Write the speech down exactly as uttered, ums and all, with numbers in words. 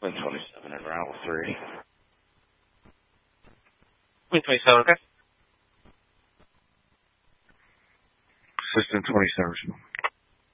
Wind twenty-seven and Rattle three. Wind twenty-seven, okay. System twenty-seven.